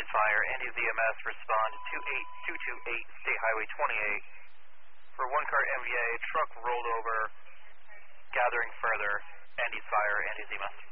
fire. Andy's EMS respond 28228 State Highway 28. For one car MVA, truck rolled over, gathering further. Andy's fire, Andy's EMS.